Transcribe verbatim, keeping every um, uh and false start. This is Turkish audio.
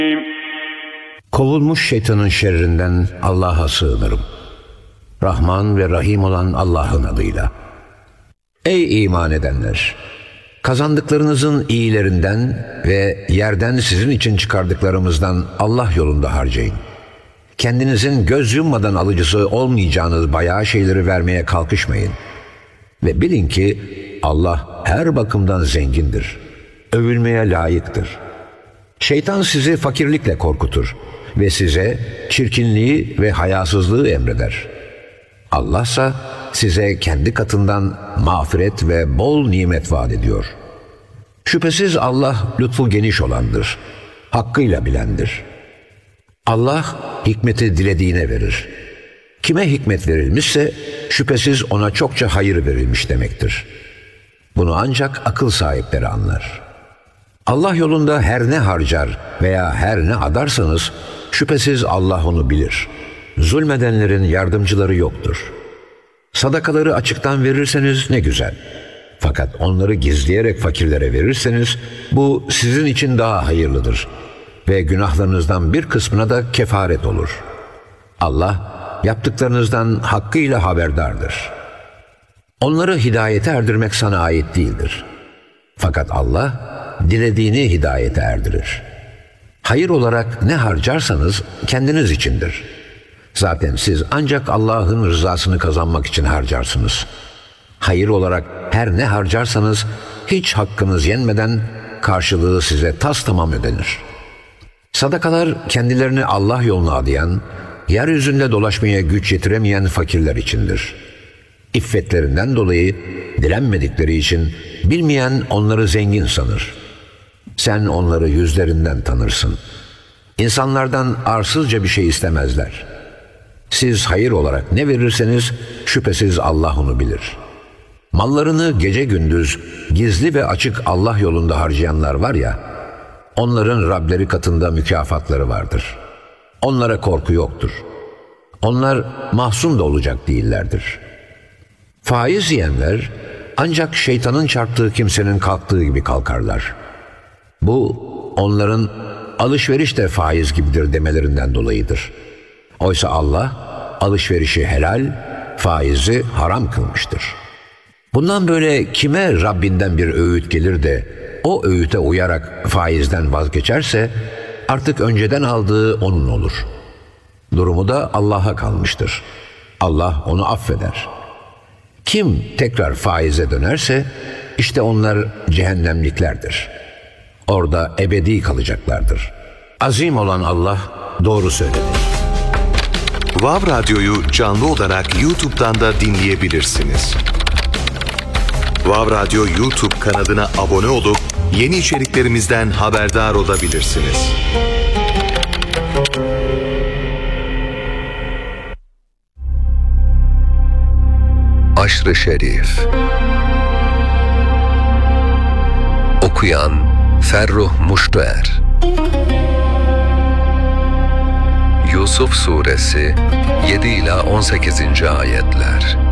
Kovulmuş şeytanın şerrinden Allah'a sığınırım. Rahman ve Rahim olan Allah'ın adıyla. Ey iman edenler! Kazandıklarınızın iyilerinden ve yerden sizin için çıkardıklarımızdan Allah yolunda harcayın. Kendinizin göz yummadan alıcısı olmayacağınız bayağı şeyleri vermeye kalkışmayın. Ve bilin ki Allah her bakımdan zengindir. Övülmeye layıktır. Şeytan sizi fakirlikle korkutur ve size çirkinliği ve hayasızlığı emreder. Allah'sa size kendi katından mağfiret ve bol nimet vaat ediyor. Şüphesiz Allah lütfu geniş olandır, hakkıyla bilendir. Allah hikmeti dilediğine verir. Kime hikmet verilmişse şüphesiz ona çokça hayır verilmiş demektir. Bunu ancak akıl sahipleri anlar. Allah yolunda her ne harcar veya her ne adarsanız şüphesiz Allah onu bilir. Zulmedenlerin yardımcıları yoktur. Sadakaları açıktan verirseniz ne güzel. Fakat onları gizleyerek fakirlere verirseniz bu sizin için daha hayırlıdır ve günahlarınızdan bir kısmına da kefaret olur. Allah yaptıklarınızdan hakkıyla haberdardır. Onları hidayete erdirmek sana ait değildir. Fakat Allah dilediğini hidayete erdirir. Hayır olarak ne harcarsanız kendiniz içindir. Zaten siz ancak Allah'ın rızasını kazanmak için harcarsınız. Hayır olarak her ne harcarsanız hiç hakkınız yenmeden karşılığı size tastamam ödenir. Sadakalar kendilerini Allah yoluna adayan, yeryüzünde dolaşmaya güç yetiremeyen fakirler içindir. İffetlerinden dolayı dilenmedikleri için bilmeyen onları zengin sanır. Sen onları yüzlerinden tanırsın. İnsanlardan arsızca bir şey istemezler. Siz hayır olarak ne verirseniz şüphesiz Allah onu bilir. Mallarını gece gündüz gizli ve açık Allah yolunda harcayanlar var ya, onların Rableri katında mükafatları vardır. Onlara korku yoktur. Onlar mahzun da olacak değillerdir. Faiz yiyenler ancak şeytanın çarptığı kimsenin kalktığı gibi kalkarlar. Bu onların alışveriş de faiz gibidir demelerinden dolayıdır. Oysa Allah alışverişi helal, faizi haram kılmıştır. Bundan böyle kime Rabbinden bir öğüt gelir de o öğüte uyarak faizden vazgeçerse artık önceden aldığı onun olur. Durumu da Allah'a kalmıştır. Allah onu affeder. Kim tekrar faize dönerse işte onlar cehennemliklerdir. Orada ebedi kalacaklardır. Azim olan Allah doğru söyledi. Vav Radyo'yu canlı olarak YouTube'dan da dinleyebilirsiniz. Vav Radyo YouTube kanalına abone olup yeni içeriklerimizden haberdar olabilirsiniz. Aşr-ı Şerif. Okuyan Ferruh Muştuer. Yusuf Suresi yedi ila on sekizinci ayetler.